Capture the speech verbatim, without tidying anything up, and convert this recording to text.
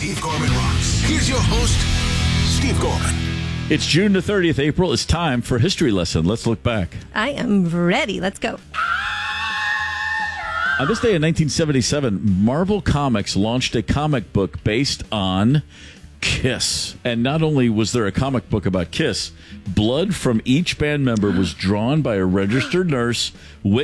Steve Gorman Rocks. Here's your host, Steve Gorman. It's June the thirtieth, April. It's time for History Lesson. Let's look back. I am ready. Let's go. On this day in nineteen seventy-seven, Marvel Comics launched a comic book based on Kiss. And not only was there a comic book about Kiss, blood from each band member was drawn by a registered nurse,